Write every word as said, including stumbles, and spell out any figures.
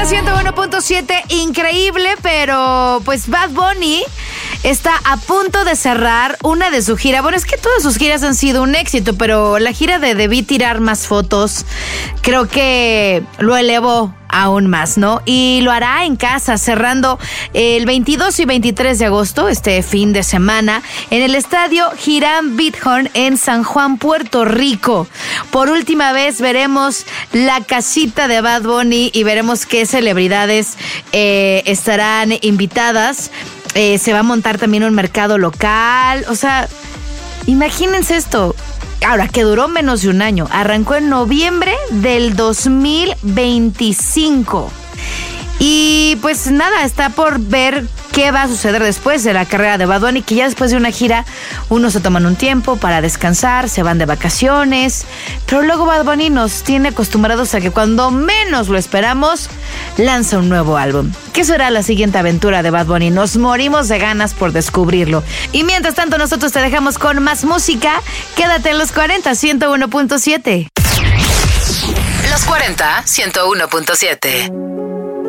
cuarenta, ciento uno punto siete, increíble, pero pues Bad Bunny está a punto de cerrar una de su gira. Bueno, es que todas sus giras han sido un éxito, pero la gira de Debí Tirar Más Fotos creo que lo elevó aún más, ¿no? Y lo hará en casa, cerrando el veintidós y veintitrés de agosto, este fin de semana, en el estadio Hiram Bithorn en San Juan, Puerto Rico. Por última vez veremos la casita de Bad Bunny y veremos qué celebridades eh, estarán invitadas. Eh, se va a montar también un mercado local. O sea, imagínense esto. Ahora, que duró menos de un año. Arrancó en noviembre del dos mil veinticinco. Y pues nada, está por ver qué va a suceder después de la carrera de Bad Bunny, que ya después de una gira unos se toman un tiempo para descansar, se van de vacaciones, pero luego Bad Bunny nos tiene acostumbrados a que cuando menos lo esperamos, lanza un nuevo álbum. ¿Qué será la siguiente aventura de Bad Bunny? Nos morimos de ganas por descubrirlo. Y mientras tanto nosotros te dejamos con más música. Quédate en los cuarenta, ciento uno punto siete. Los cuarenta, ciento uno punto siete.